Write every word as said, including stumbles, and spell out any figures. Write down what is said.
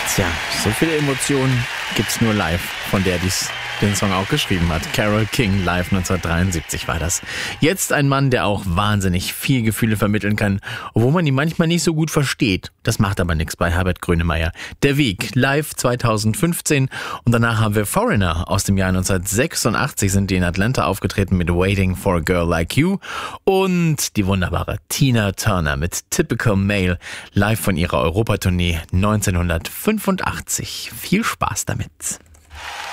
Tja, so viele Emotionen gibt's nur live, von der dies den Song auch geschrieben hat. Carole King, live neunzehnhundertdreiundsiebzig war das. Jetzt ein Mann, der auch wahnsinnig viel Gefühle vermitteln kann, obwohl man ihn manchmal nicht so gut versteht. Das macht aber nichts bei Herbert Grönemeyer. Der Weg, live zweitausendfünfzehn. Und danach haben wir Foreigner aus dem Jahr neunzehnhundertsechsundachtzig, sind die in Atlanta aufgetreten mit Waiting for a Girl Like You. Und die wunderbare Tina Turner mit Typical Male, live von ihrer Europatournee neunzehnhundertfünfundachtzig. Viel Spaß damit.